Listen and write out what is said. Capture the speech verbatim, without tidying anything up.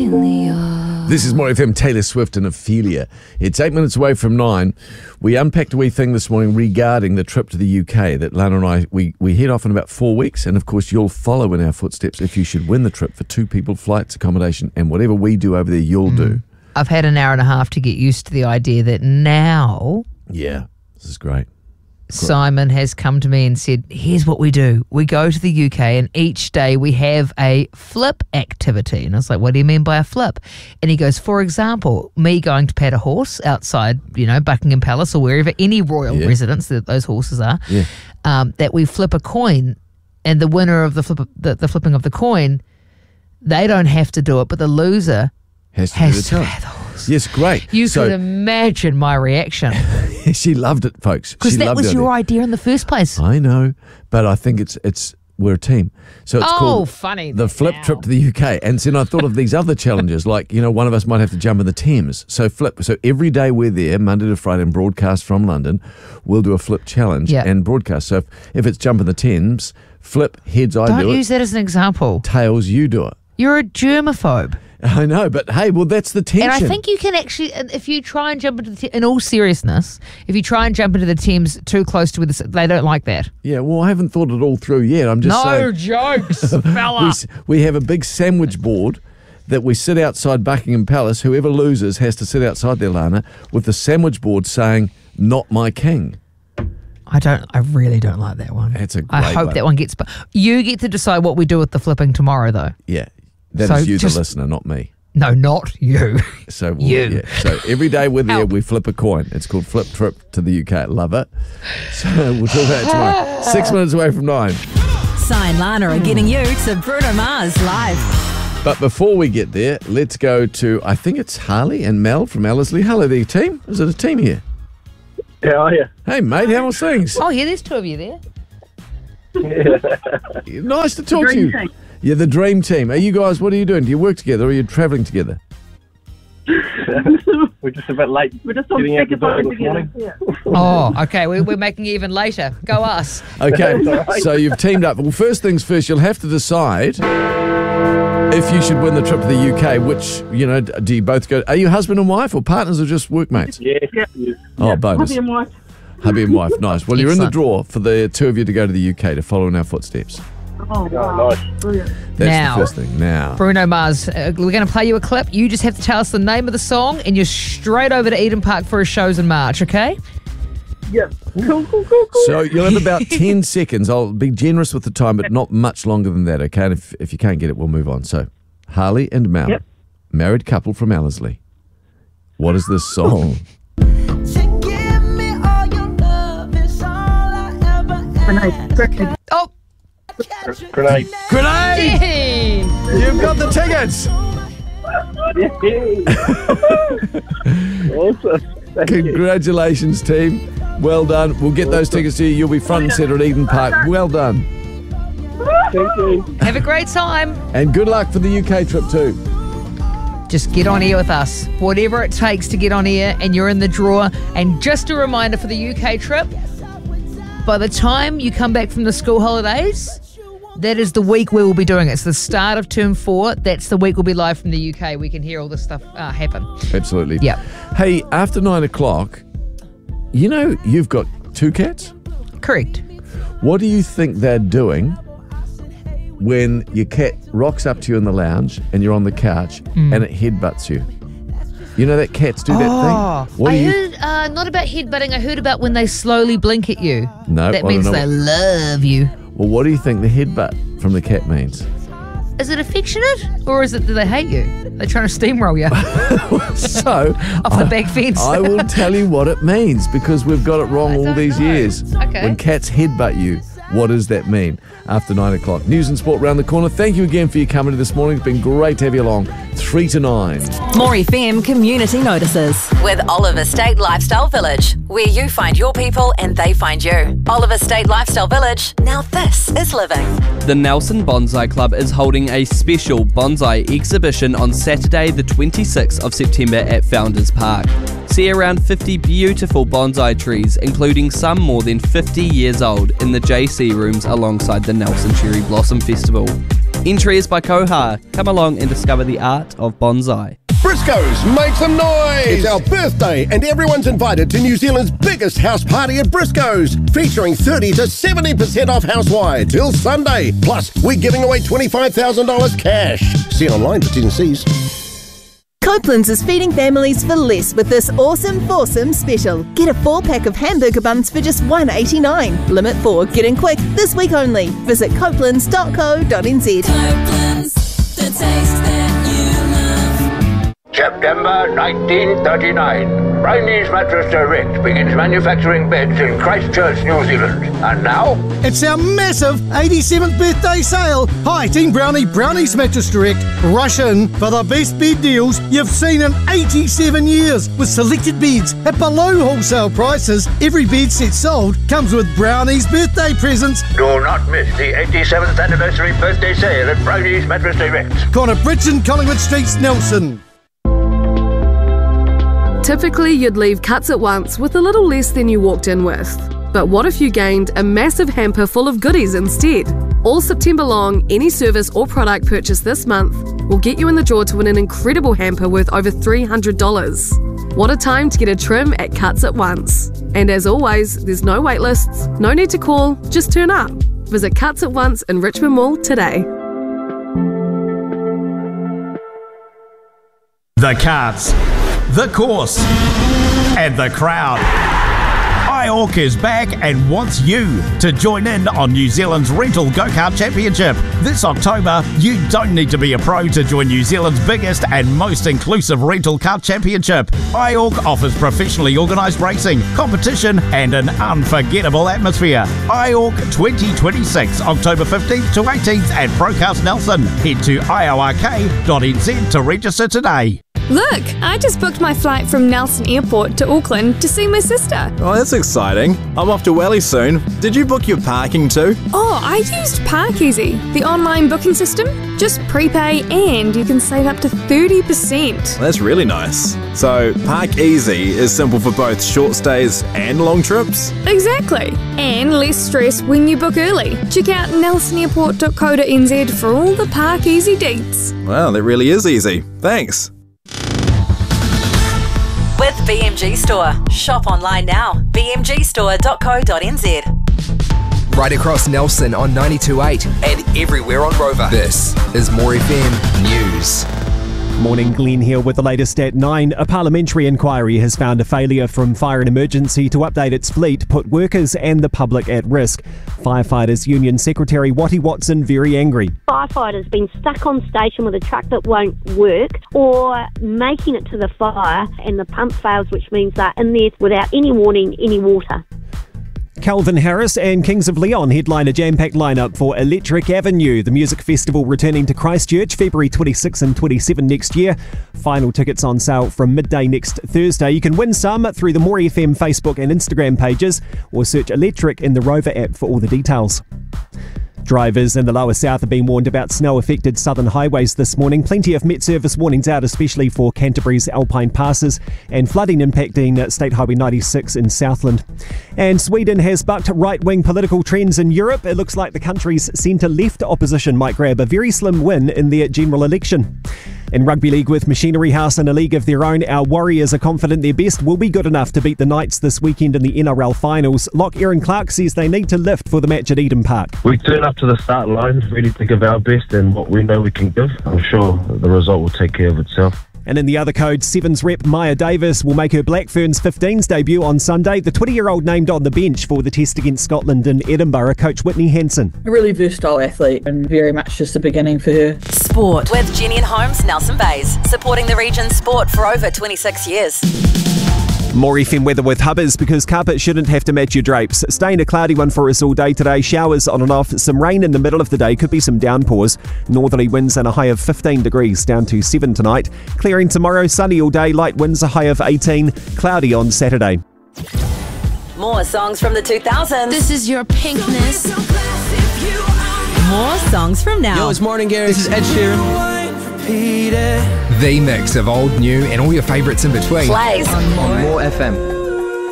Ophelia. This is More F M, Taylor Swift and Ophelia. It's eight minutes away from nine. We unpacked a wee thing this morning regarding the trip to the U K that Lana and I, we, we head off in about four weeks. And of course, you'll follow in our footsteps if you should win the trip for two people, flights, accommodation, and whatever we do over there, you'll mm. do. I've had an hour and a half to get used to the idea that now... Yeah, this is great. Simon has come to me and said, here's what we do. We go to the U K and each day we have a flip activity. And I was like, what do you mean by a flip? And he goes, for example, me going to pat a horse outside, you know, Buckingham Palace or wherever, any royal yeah. residence that those horses are, yeah. um, that we flip a coin and the winner of the, flip, the, the flipping of the coin, they don't have to do it, but the loser has to, has do to have the horse. Yes, great. You so, could imagine my reaction. She loved it, folks. Because that was your idea. idea in the first place. I know, but I think it's it's we're a team. So it's oh, called funny the flip now. trip to the U K. And then I thought of these other challenges, like, you know, one of us might have to jump in the Thames. So flip. So every day we're there, Monday to Friday, and broadcast from London, we'll do a flip challenge yeah. and broadcast. So if, if it's jump in the Thames, flip, heads I Don't do it. Don't use that as an example. Tails, you do it. You're a germaphobe. I know, but hey, well, that's the tension. And I think you can actually, if you try and jump into the, in all seriousness, if you try and jump into the Thames too close to where the, they don't like that. Yeah, well, I haven't thought it all through yet. I'm just no saying. No jokes, fella. we, we have a big sandwich board that we sit outside Buckingham Palace. Whoever loses has to sit outside there, Lana, with the sandwich board saying, "Not my king." I don't. I really don't like that one. It's a great I hope one. that one gets. You get to decide what we do with the flipping tomorrow, though. Yeah, that so is you, just, the listener, not me. No, not you. So we'll, you. Yeah. So every day we're there, we flip a coin. It's called Flip Trip to the U K. Love it. So we'll talk about it tomorrow. Six minutes away from nine. Si and Lana are getting you to Bruno Mars live. But before we get there, let's go to, I think it's Harley and Mel from Ellerslie. Hello there, team. Is it a team here? How are you? Hey, mate, how are things? Oh, yeah, there's two of you there. Yeah. Nice to talk to you. Team. Yeah, the dream team. Are you guys, what are you doing? Do you work together or are you travelling together? We're just a bit late. We're just on getting out the door this morning. Yeah. Oh, okay. We're, we're making it even later. Go us. Okay, right. So you've teamed up. Well, first things first, you'll have to decide if you should win the trip to the U K, which, you know, do you both go, are you husband and wife or partners or just workmates? Yeah. yeah. Oh, bonus. Hubby and wife. Hubby and wife, nice. Well, you're in the Excellent. draw for the two of you to go to the U K to follow in our footsteps. Oh, wow. Nice. Brilliant. That's Now, the first thing. Now, Bruno Mars, uh, we're going to play you a clip. You just have to tell us the name of the song and you're straight over to Eden Park for his shows in March, okay? Yeah. Cool, cool, cool, cool. so you'll have about ten seconds. I'll be generous with the time, but not much longer than that, okay? And if, if you can't get it, we'll move on. So, Harley and Mel, Yep. married couple from Ellerslie. What is this song? Grenade. Grenade. Oh, Grenade. Grenade! Dean. You've got the tickets! Awesome. Thank you. Congratulations, team. Well done. We'll get those tickets to you. You'll be front and centre at Eden Park. Well done. Thank you. Have a great time. And good luck for the U K trip too. Just get on air with us. Whatever it takes to get on air and you're in the draw. And just a reminder for the U K trip, by the time you come back from the school holidays, that is the week we will be doing it. It's the start of term four. That's the week we'll be live from the U K. We can hear all this stuff uh, happen. Absolutely. Yeah. Hey, after nine o'clock, you know you've got two cats? Correct. What do you think they're doing when your cat rocks up to you in the lounge and you're on the couch Mm. and it headbutts you? You know that cats do that Oh, thing? What I do you... heard, uh, not about headbutting, I heard about when they slowly blink at you. No, That I means don't know they love you. Well, what do you think the headbutt from the cat means? Is it affectionate or is it that they hate you? They're trying to steamroll you So, off the back fence. I will tell you what it means because we've got it wrong I all don't these know. years. Okay. When cats headbutt you, what does that mean? After nine o'clock. News and sport round the corner. Thank you again for your company this morning. It's been great to have you along. Three to nine. More F M community notices. With Oliver State Lifestyle Village, where you find your people and they find you. Oliver State Lifestyle Village, now this is living. The Nelson Bonsai Club is holding a special bonsai exhibition on Saturday the twenty-sixth of September at Founders Park. See around fifty beautiful bonsai trees, including some more than fifty years old, in the J C rooms alongside the Nelson Cherry Blossom Festival. Entry is by Koha. Come along and discover the art of bonsai. Briscoes, make some noise! It's our birthday and everyone's invited to New Zealand's biggest house party at Briscoes, featuring thirty to seventy percent off house-wide till Sunday. Plus, we're giving away twenty-five thousand dollars cash. See online for T's and C's. Copeland's is feeding families for less with this awesome foursome special. Get a four-pack of hamburger buns for just one dollar eighty-nine. Limit four. Get in quick this week only. Visit copelands dot co dot n z. Copeland's, the taste that you love. September nineteen thirty-nine. Brownie's Mattress Direct begins manufacturing beds in Christchurch, New Zealand. And now, it's our massive eighty-seventh birthday sale. Hi, Team Brownie, Brownie's Mattress Direct. Rush in for the best bed deals you've seen in eighty-seven years with selected beds at below wholesale prices. Every bed set sold comes with Brownie's birthday presents. do not miss the eighty-seventh anniversary birthday sale at Brownie's Mattress Direct. Corner Bridgeton, Collingwood Street, Nelson. Typically, you'd leave Cuts at Once with a little less than you walked in with. But what if you gained a massive hamper full of goodies instead? All September long, any service or product purchased this month will get you in the draw to win an incredible hamper worth over three hundred dollars. What a time to get a trim at Cuts at Once. And as always, there's no wait lists, no need to call, just turn up. Visit Cuts at Once in Richmond Mall today. The carts, the course, and the crowd. I O C is back and wants you to join in on New Zealand's Rental Go-Kart Championship. This October, you don't need to be a pro to join New Zealand's biggest and most inclusive rental kart championship. I O C offers professionally organised racing, competition and an unforgettable atmosphere. I O C twenty twenty-six, October fifteenth to eighteenth at Procast Nelson. Head to I O R K dot n z to register today. Look, I just booked my flight from Nelson Airport to Auckland to see my sister. Oh, that's exciting. I'm off to Welly soon. Did you book your parking too? Oh, I used Parkeasy, the online booking system. Just prepay and you can save up to thirty percent. That's really nice. So, Parkeasy is simple for both short stays and long trips? Exactly. And less stress when you book early. Check out nelson airport dot co dot n z for all the Parkeasy deets. Wow, that really is easy. Thanks. With B M G Store. Shop online now. b m g store dot co dot n z. Right across Nelson on ninety-two point eight and everywhere on Rover. This is More F M News. Morning, Glenn here with the latest at nine. A parliamentary inquiry has found a failure from Fire and Emergency to update its fleet put workers and the public at risk. Firefighters Union Secretary Watty Watson very angry. Firefighters been stuck on station with a truck that won't work or making it to the fire and the pump fails, which means they're in there without any warning, any water. Calvin Harris and Kings of Leon headline a jam-packed lineup for Electric Avenue, the music festival returning to Christchurch February twenty-sixth and twenty-seventh next year. Final tickets on sale from midday next Thursday. You can win some through the More F M Facebook and Instagram pages or search Electric in the Rover app for all the details. Drivers in the lower south have been warned about snow-affected southern highways this morning. Plenty of Met Service warnings out, especially for Canterbury's Alpine Passes, and flooding impacting State Highway ninety-six in Southland. And Sweden has bucked right-wing political trends in Europe. It looks like the country's centre-left opposition might grab a very slim win in their general election. In rugby league with Machinery House in a league of their own, our Warriors are confident their best will be good enough to beat the Knights this weekend in the N R L finals. Lock Aaron Clark says they need to lift for the match at Eden Park. We turn up to the start line ready to give our best and what we know we can give. I'm sure the result will take care of itself. And in the other code, Sevens rep Maya Davis will make her Black Ferns fifteens debut on Sunday. The twenty-year-old named on the bench for the test against Scotland in Edinburgh, coach Whitney Hansen. A really versatile athlete and very much just the beginning for her. Sport with Jenny and Holmes, Nelson Bays, supporting the region's sport for over twenty-six years. More F M weather with Hubbers, because carpet shouldn't have to match your drapes. Staying a cloudy one for us all day today. Showers on and off. Some rain in the middle of the day. Could be some downpours. Northerly winds and a high of fifteen degrees, down to seven tonight. Clearing tomorrow. Sunny all day. Light winds, a high of eighteen. Cloudy on Saturday. More songs from the two thousands. This is your pinkness. More songs from now. Yo, it's Morning Gary. This is Ed Sheeran. The mix of old, new and all your favourites in between. Plays on More F M.